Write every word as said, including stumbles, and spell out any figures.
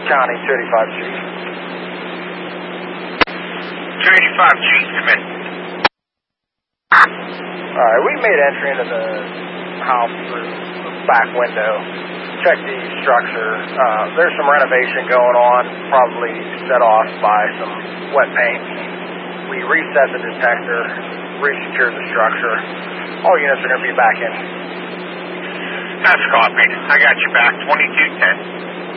County, two eighty-five G. two eighty-five G, come in. Alright, we made entry into the house through the back window. Checked the structure. Uh, there's some renovation going on, probably set off by some wet paint. We reset the detector, resecured the structure. All units are going to be back in. That's copied. I got you back, twenty-two ten.